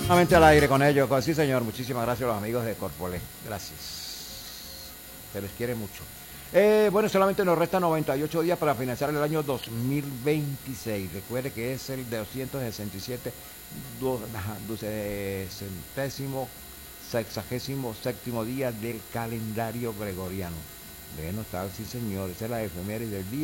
Nuevamente al aire con ellos. Sí, señor. Muchísimas gracias a los amigos de Corpolé. Gracias. Se les quiere mucho. Bueno, solamente nos restan 98 días para financiar el año 2026. Recuerde que es el 267, ducentésimo, sexagésimo séptimo día del calendario gregoriano. Bueno, está, sí, señor. Esa es la efeméride del día.